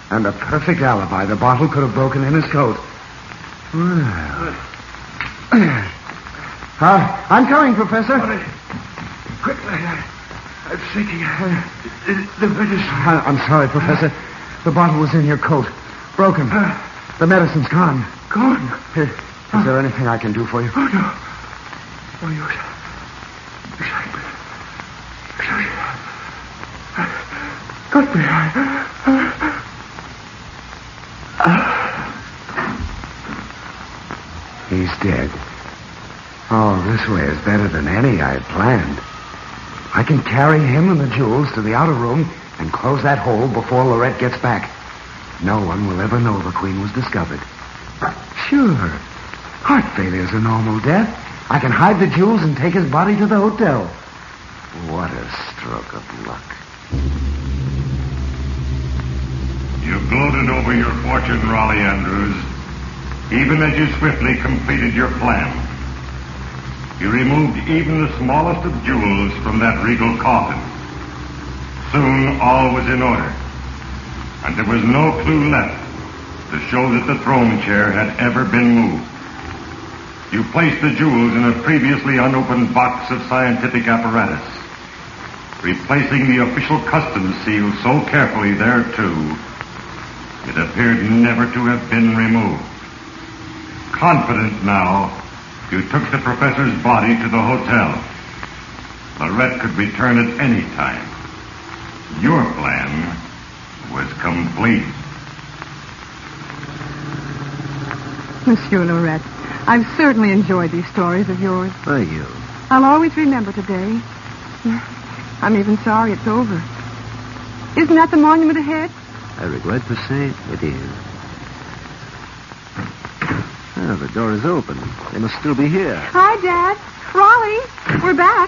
And a perfect alibi. The bottle could have broken in his coat. Well. I'm coming, Professor. Quickly, I'm shaking. The medicine. I'm sorry, Professor. The bottle was in your coat. Broken. The medicine's gone. Gone? Here. Is there anything I can do for you? Oh, no. Oh, you... Got me. He's dead. Oh, this way is better than any I had planned. I can carry him and the jewels to the outer room and close that hole before Lorette gets back. No one will ever know the Queen was discovered. Sure. Heart failure's a normal death. I can hide the jewels and take his body to the hotel. What a stroke of luck. You gloated over your fortune, Raleigh Andrews, even as you swiftly completed your plan. You removed even the smallest of jewels from that regal coffin. Soon all was in order, and there was no clue left to show that the throne chair had ever been moved. You placed the jewels in a previously unopened box of scientific apparatus, replacing the official customs seal so carefully there, too, it appeared never to have been removed. Confident now, you took the professor's body to the hotel. Lorette could return at any time. Your plan was complete. Monsieur Lorette, I've certainly enjoyed these stories of yours. Thank you. I'll always remember today. I'm even sorry it's over. Isn't that the monument ahead? I regret to say it is. Oh, the door is open. They must still be here. Hi, Dad. Raleigh, we're back.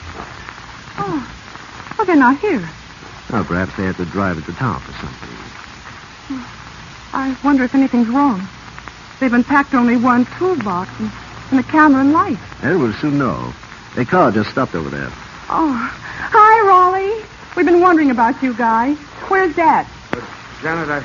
Oh, they're not here. Oh, perhaps they had to drive it to town for something. I wonder if anything's wrong. They've unpacked only one toolbox and a camera and light. Well, we'll soon know. A car just stopped over there. Oh, hi, Raleigh. We've been wondering about you guys. Where's Dad? Janet,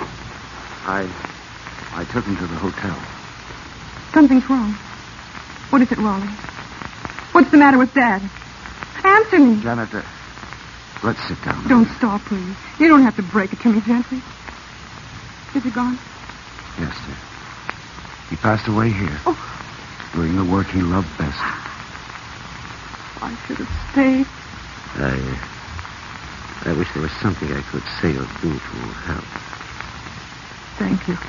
I took him to the hotel. Something's wrong. What is it, Raleigh? What's the matter with Dad? Answer me. Janet, let's sit down. Don't stop, please. You don't have to break it to me gently. Is he gone? Yes, sir. He passed away here. Oh. Doing the work he loved best. I should have stayed. I wish there was something I could say or do to help. Thank you.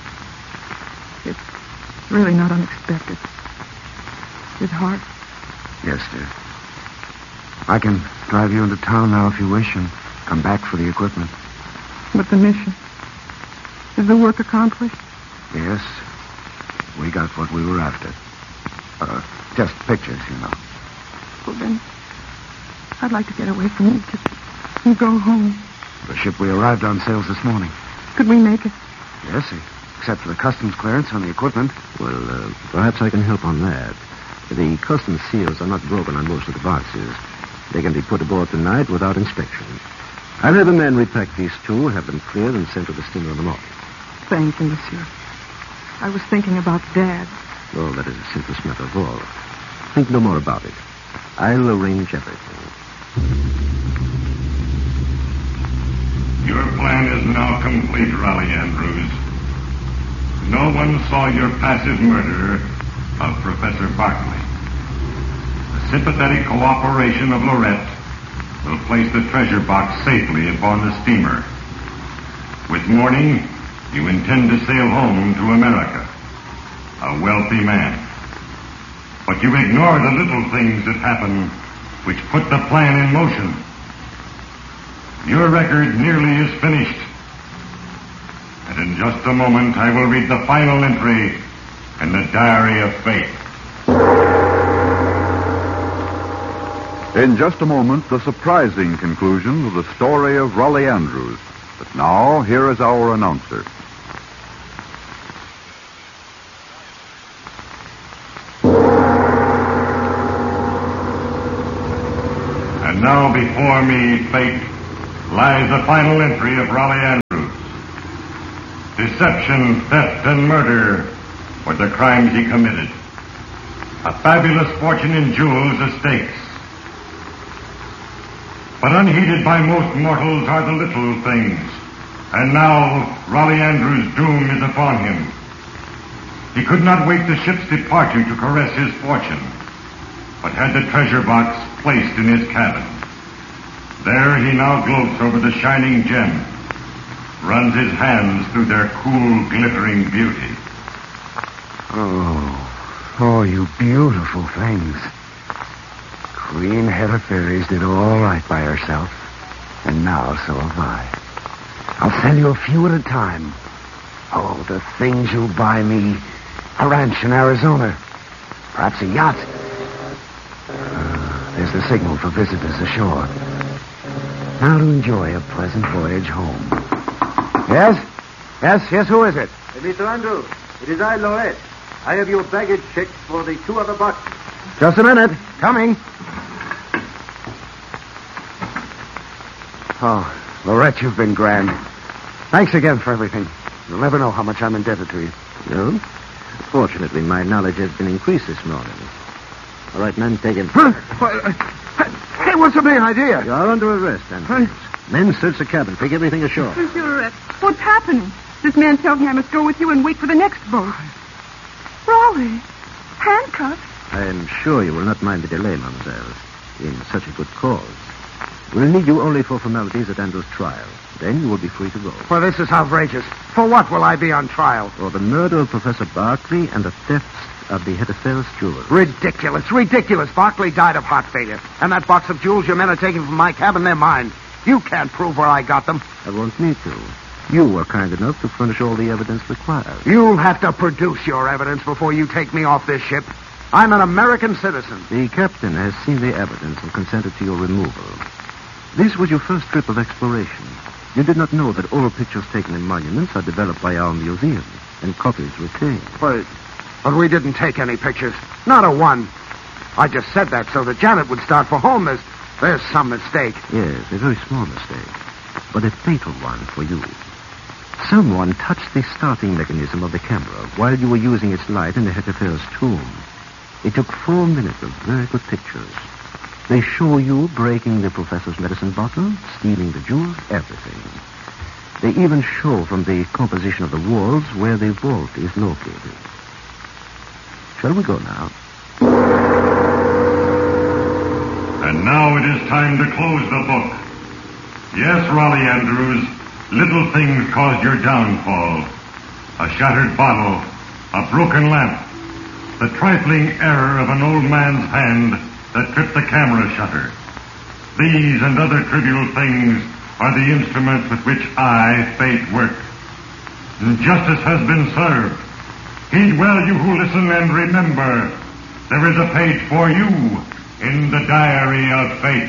It's really not unexpected. His heart. Yes, sir. I can drive you into town now if you wish and come back for the equipment. But the mission. Is the work accomplished? Yes. We got what we were after. Just pictures, you know. Well, then, I'd like to get away from Egypt and go home. The ship we arrived on sails this morning. Could we make it? Yes, sir. Except for the customs clearance on the equipment. Well, perhaps I can help on that. The customs seals are not broken on most of the boxes. They can be put aboard tonight without inspection. I'll have a man repack these two, have them cleared, and sent to the steamer in the morning. Thank you, monsieur. I was thinking about Dad. Oh, that is the simplest matter of all. Think no more about it. I'll arrange everything. Your plan is now complete, Raleigh Andrews. No one saw your passive murder of Professor Barclay. The sympathetic cooperation of Lorette will place the treasure box safely upon the steamer. With morning, you intend to sail home to America, a wealthy man. But you ignore the little things that happen which put the plan in motion. Your record nearly is finished. And in just a moment, I will read the final entry in the Diary of Fate. In just a moment, the surprising conclusion of the story of Raleigh Andrews. But now, here is our announcer. And now before me, Fate, lies the final entry of Raleigh Andrews. Deception, theft, and murder were the crimes he committed. A fabulous fortune in jewels, estates. But unheeded by most mortals are the little things. And now, Raleigh Andrews' doom is upon him. He could not wait the ship's departure to caress his fortune, but had the treasure box placed in his cabin. There he now gloats over the shining gem, runs his hands through their cool, glittering beauty. Oh, you beautiful things. Queen Hedda Fairies did all right by herself, and now so have I. I'll sell you a few at a time. Oh, the things you'll buy me. A ranch in Arizona. Perhaps a yacht. There's the signal for visitors ashore. Now to enjoy a pleasant voyage home. Yes, who is it? Mr. Andrews, it is I, Lorette. I have your baggage checked for the 2 other boxes. Just a minute. Coming. Oh, Lorette, you've been grand. Thanks again for everything. You'll never know how much I'm indebted to you. No? Fortunately, my knowledge has been increased this morning. All right, men, take him. Hey, what's the main idea? You are under arrest, Andrews. Men, search the cabin. Take everything ashore. Monsieur Lorette, what's happening? This man tells me I must go with you and wait for the next boat. Raleigh, handcuffs? I am sure you will not mind the delay, mademoiselle, in such a good cause. We'll need you only for formalities at Andrews' trial. Then you will be free to go. Well, this is outrageous. For what will I be on trial? For the murder of Professor Barclay and the theft of the Hedda Fairies jewels. Ridiculous. Barclay died of heart failure. And that box of jewels your men are taking from my cabin, they're mine. You can't prove where I got them. I won't need to. You were kind enough to furnish all the evidence required. You'll have to produce your evidence before you take me off this ship. I'm an American citizen. The captain has seen the evidence and consented to your removal. This was your first trip of exploration. You did not know that all pictures taken in monuments are developed by our museum and copies retained. But we didn't take any pictures. Not a one. I just said that so that Janet would start for home. There's some mistake. Yes, a very small mistake, but a fatal one for you. Someone touched the starting mechanism of the camera while you were using its light in the Hedda Fairies' tomb. It took 4 minutes of very good pictures. They show you breaking the professor's medicine bottle, stealing the jewels, everything. They even show from the composition of the walls where the vault is located. Shall we go now? And now it is time to close the book. Yes, Raleigh Andrews, little things caused your downfall. A shattered bottle, a broken lamp, the trifling error of an old man's hand that tripped the camera shutter. These and other trivial things are the instruments with which I, fate, work. And justice has been served. Heed well, you who listen, and remember, there is a page for you in the diary of fate.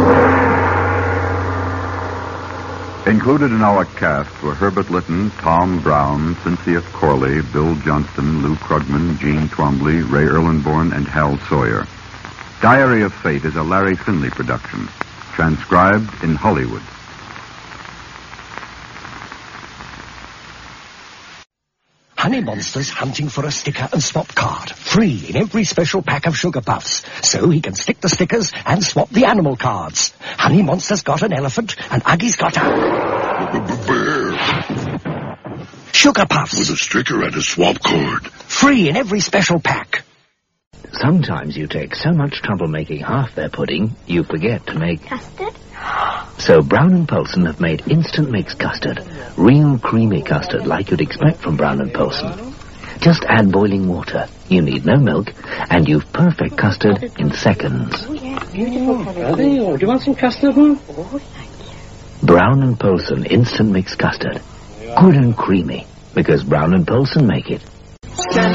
Included in our cast were Herbert Lytton, Tom Brown, Cynthia Corley, Bill Johnston, Lou Krugman, Gene Twombly, Ray Erlenborn, and Hal Sawyer. Diary of Fate is a Larry Finley production, transcribed in Hollywood. Honey Monster's hunting for a sticker and swap card. Free in every special pack of Sugar Puffs. So he can stick the stickers and swap the animal cards. Honey Monster's got an elephant and Uggie's got a... bear. Sugar Puffs. With a sticker and a swap card. Free in every special pack. Sometimes you take so much trouble making half their pudding, you forget to make... Custard? So Brown & Polson have made instant mix custard. Real creamy custard like you'd expect from Brown & Polson. Just add boiling water. You need no milk, and you've perfect custard in seconds. Oh, yeah, beautiful colour. Do you want some custard, huh? Oh, thank you. Brown & Polson instant mix custard. Good and creamy, because Brown & Polson make it.